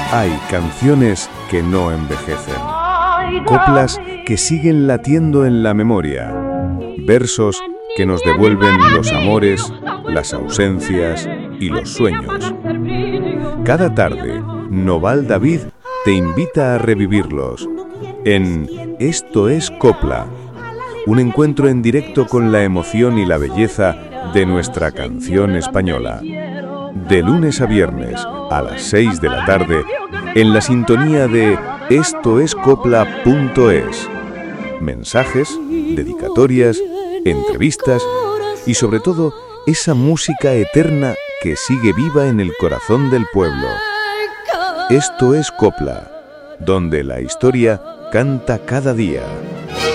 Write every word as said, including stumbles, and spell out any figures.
Hay canciones que no envejecen, coplas que siguen latiendo en la memoria, versos que nos devuelven los amores, las ausencias y los sueños. Cada tarde, Noval David te invita a revivirlos en Esto es Copla, un encuentro en directo con la emoción y la belleza de nuestra canción española. De lunes a viernes a las seis de la tarde, en la sintonía de esto es copla punto es. Mensajes, dedicatorias, entrevistas y sobre todo esa música eterna que sigue viva en el corazón del pueblo. Esto es Copla, donde la historia canta cada día.